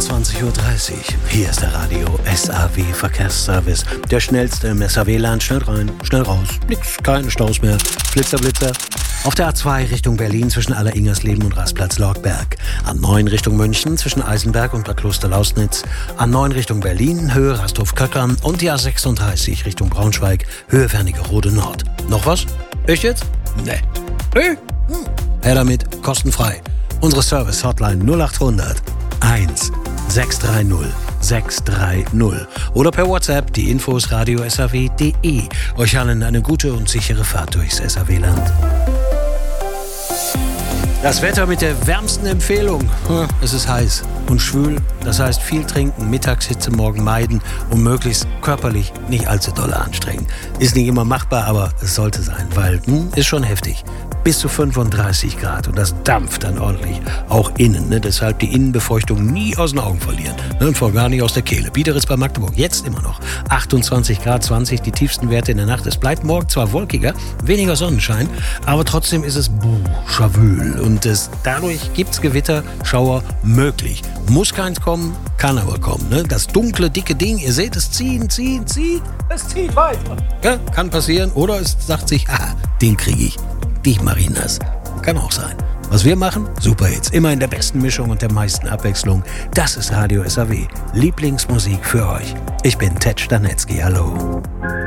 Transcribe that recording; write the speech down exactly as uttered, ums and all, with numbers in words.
einundzwanzig Uhr dreißig. Hier ist der Radio S A W Verkehrsservice. Der schnellste im S A W-Land. Schnell rein, schnell raus. Nix, keine Staus mehr. Blitzer, Blitzer. Auf der A zwei Richtung Berlin zwischen Aller-Ingersleben und Rastplatz Lorgberg. A neun Richtung München zwischen Eisenberg und Bad Kloster-Lausnitz. A neun Richtung Berlin, Höhe Rasthof-Köckern. Und die A sechsunddreißig Richtung Braunschweig, Höhe Wernigerode Nord. Noch was? Echt jetzt? Nee. Hey? Hm. Her damit, kostenfrei. Unsere Service-Hotline null acht hundert eins sechs drei null sechs drei null oder per WhatsApp die Infos radio s a w punkt d e. Euch allen eine gute und sichere Fahrt durchs S A W-Land. Das Wetter mit der wärmsten Empfehlung. Es ist heiß und schwül, das heißt viel trinken, Mittagshitze morgen meiden und möglichst körperlich nicht allzu doll anstrengen. Ist nicht immer machbar, aber es sollte sein, weil hm, ist schon heftig. Bis zu fünfunddreißig Grad und das dampft dann ordentlich, auch innen. Ne? Deshalb die Innenbefeuchtung nie aus den Augen verlieren. Ne? Und vor gar nicht aus der Kehle. Biederitz bei Magdeburg, jetzt immer noch. achtundzwanzig Grad, zwanzig, die tiefsten Werte in der Nacht. Es bleibt morgen zwar wolkiger, weniger Sonnenschein, aber trotzdem ist es buh, schawül. Und es, dadurch gibt es Gewitter, Schauer möglich. Muss keins kommen, kann aber kommen. Ne? Das dunkle, dicke Ding, ihr seht es ziehen, ziehen, ziehen. Es zieht weiter. Ja, kann passieren. Oder es sagt sich, ah, den kriege ich. Dich mach ich nass. Kann auch sein. Was wir machen? Super Hits. Immer in der besten Mischung und der meisten Abwechslung. Das ist Radio S A W. Lieblingsmusik für euch. Ich bin Ted Stanetzky. Hallo.